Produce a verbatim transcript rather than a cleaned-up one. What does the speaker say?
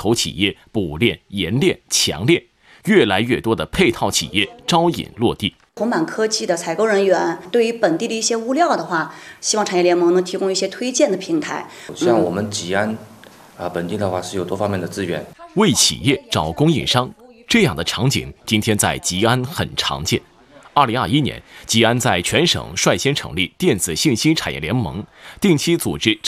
口企业补链、研链、强链，越来越多的配套企业招引落地。 红板科技的采购人员对于本地的一些物料的话，希望产业联盟能提供一些推荐的平台。 像我们吉安啊，本地的话是有多方面的资源， 为企业找供应商，这样的场景今天在吉安很常见。二零二一年，吉安在全省率先成立电子信息产业联盟，定期组织